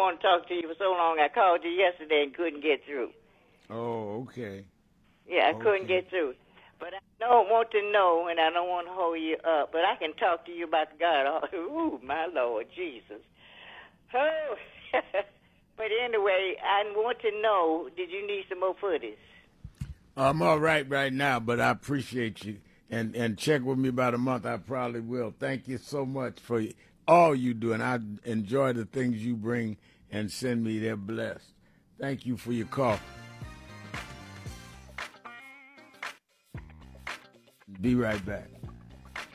want to talk to you for so long. I called you yesterday and couldn't get through. Oh, okay. Yeah, I couldn't get through. But I don't want to know, and I don't want to hold you up, but I can talk to you about God. Ooh, my Lord Jesus. Oh, but anyway, I want to know, did you need some more footies? I'm all right now, but I appreciate you. And check with me about a month. I probably will. Thank you so much for all you do, and I enjoy the things you bring and send me. They're blessed. Thank you for your call. Be right back.